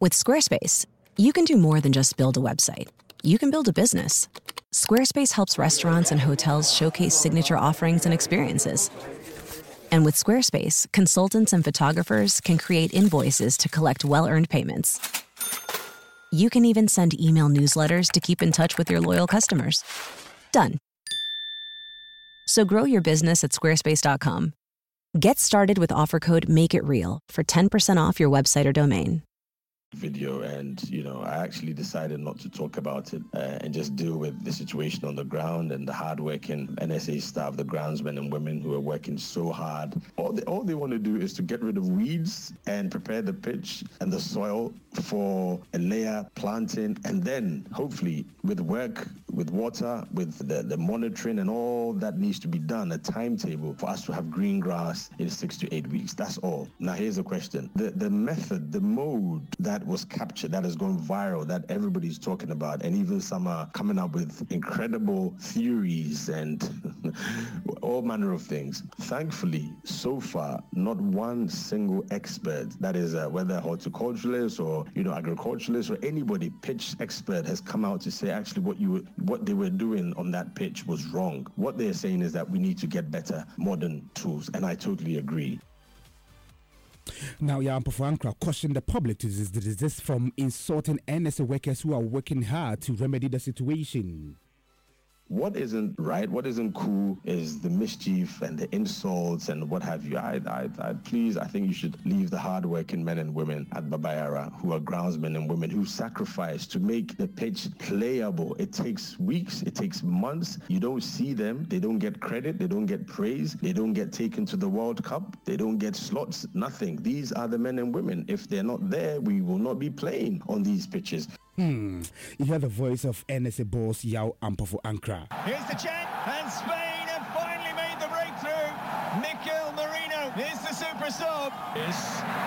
With Squarespace, you can do more than just build a website. You can build a business. Squarespace helps restaurants and hotels showcase signature offerings and experiences. And with Squarespace, consultants and photographers can create invoices to collect well-earned payments. You can even send email newsletters to keep in touch with your loyal customers. Done. So grow your business at squarespace.com. Get started with offer code MAKEITREAL for 10% off your website or domain. Video, and I actually decided not to talk about it and just deal with the situation on the ground and the hard-working NSA staff, the groundsmen and women who are working so hard. All they want to do is to get rid of weeds and prepare the pitch and the soil for a layer planting, and then hopefully with work, with water, with the monitoring and all that needs to be done, a timetable for us to have green grass in 6 to 8 weeks. That's all. Now here's the question. The method, the mode that was captured, that has gone viral, that everybody's talking about, and even some are coming up with incredible theories and all manner of things. Thankfully, so far, not one single expert, that is whether horticulturalist or agriculturalist or anybody, pitch expert, has come out to say actually what they were doing on that pitch was wrong. What they're saying is that we need to get better modern tools, and I totally agree. Now, Ampofo Ankrah cautioned the public to desist from insulting NSA workers who are working hard to remedy the situation. What isn't right, what isn't cool is the mischief and the insults and what have you. I think you should leave the hard-working men and women at Baba Yara, who are groundsmen and women who sacrifice to make the pitch playable. It takes weeks, it takes months. You don't see them, they don't get credit, they don't get praise, they don't get taken to the World Cup, they don't get slots, nothing. These are the men and women. If they're not there, we will not be playing on these pitches. You hear the voice of NSA boss Yao Ampofo Ankrah. Here's the check, and Spain have finally made the breakthrough. Mikel Merino is the super sub. Yes.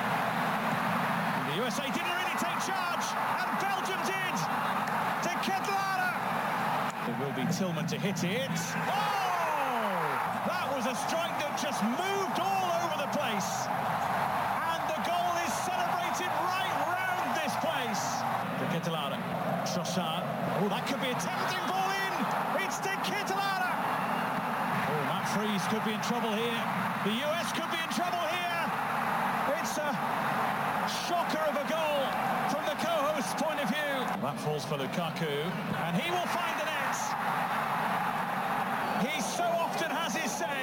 The USA didn't really take charge, and Belgium did. To Ketlana. It will be Tillman to hit it. Oh! That was a strike that just moved all over the place. And the goal is celebrated right round this place. To Ketlana. Trossard. Oh, that could be a tempting ball in. It's to Ketlana. Oh, Matt Freese could be in trouble here. The US could be in trouble here. It's a shocker of a goal from the co-host's point of view. That falls for Lukaku, and he will find the net. He so often has his say,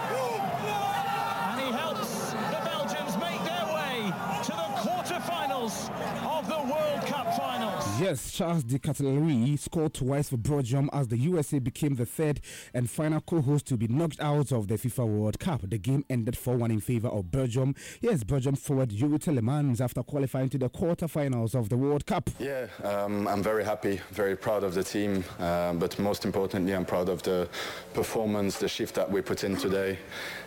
and he helps the Belgians make their way to the quarter-finals of the World Cup finals. Yes, Charles de Ketelaere scored twice for Belgium as the USA became the third and final co-host to be knocked out of the FIFA World Cup. The game ended 4-1 in favor of Belgium. Yes, Belgium forward Yuri Tillemans after qualifying to the quarterfinals of the World Cup. Yeah, I'm very happy, very proud of the team, but most importantly, I'm proud of the performance, the shift that we put in today.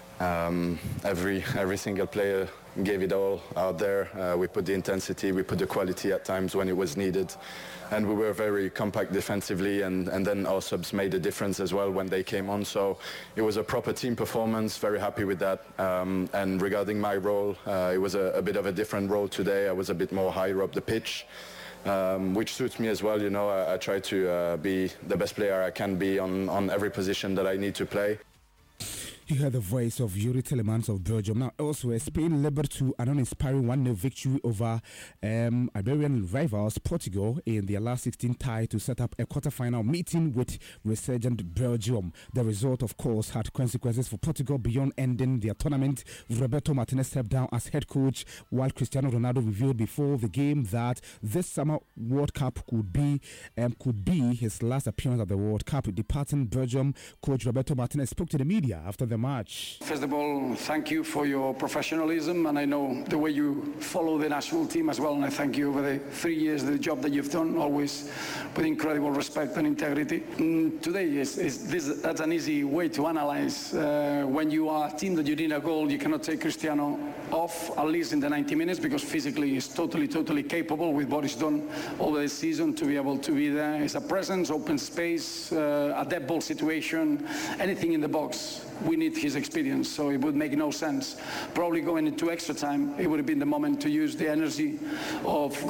Every single player gave it all out there. We put the intensity, we put the quality at times when it was needed, and we were very compact defensively, and then our subs made a difference as well when they came on. So it was a proper team performance, very happy with that. And regarding my role, it was a bit of a different role today. I was a bit more higher up the pitch, which suits me as well. I try to be the best player I can be on every position that I need to play. You heard the voice of Yuri Tillemans of Belgium. Now, elsewhere, Spain labored to an uninspiring 1-0 victory over Iberian rivals Portugal in their last 16 tie to set up a quarter-final meeting with resurgent Belgium. The result, of course, had consequences for Portugal beyond ending their tournament. Roberto Martinez stepped down as head coach, while Cristiano Ronaldo revealed before the game that this summer World Cup could be his last appearance at the World Cup. Departing Belgium coach Roberto Martinez spoke to the media after the match. First of all, thank you for your professionalism, and I know the way you follow the national team as well, and I thank you over the 3 years, the job that you've done, always with incredible respect and integrity. Today, that's an easy way to analyze. When you are a team that you need a goal, you cannot take Cristiano off, at least in the 90 minutes, because physically he's totally capable with what he's done over the season to be able to be there. It's a presence, open space, a dead ball situation, anything in the box. We need his experience, so it would make no sense. Probably going into extra time, it would have been the moment to use the energy of